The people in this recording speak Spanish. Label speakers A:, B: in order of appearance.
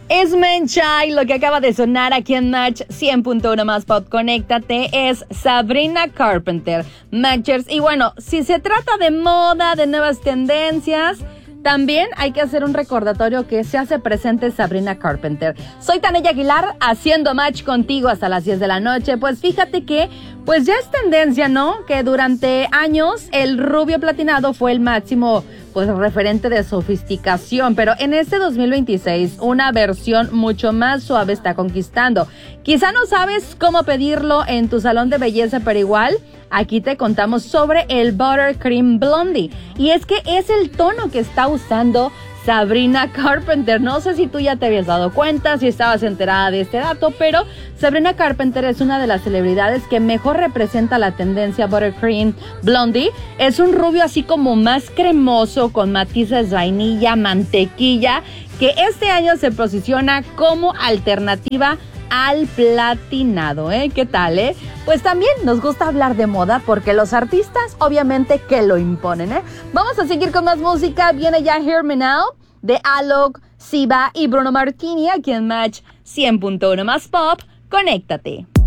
A: Es Menchai, lo que acaba de sonar aquí en Match 100.1 más Pop. Conéctate, es Sabrina Carpenter. Matchers, y bueno, si se trata de moda, de nuevas tendencias, también hay que hacer un recordatorio que se hace presente Sabrina Carpenter. Soy Tania Aguilar, haciendo match contigo hasta las 10 de la noche. Pues fíjate que, pues ya es tendencia, ¿no? Que durante años el rubio platinado fue el máximo, pues, referente de sofisticación. Pero en este 2026, una versión mucho más suave está conquistando. Quizá no sabes cómo pedirlo en tu salón de belleza, pero igual aquí te contamos sobre el Buttercream Blondie. Y es que es el tono que está usando Sabrina Carpenter. No sé si tú ya te habías dado cuenta, si estabas enterada de este dato, pero Sabrina Carpenter es una de las celebridades que mejor representa la tendencia Buttercream Blondie. Es un rubio así como más cremoso, con matices de vainilla, mantequilla, que este año se posiciona como alternativa al platinado, ¿Qué tal, Pues también nos gusta hablar de moda porque los artistas obviamente que lo imponen, Vamos a seguir con más música. Viene ya Hear Me Now de Alok, Siva y Bruno Martini aquí en Match 100.1 más Pop. Conéctate.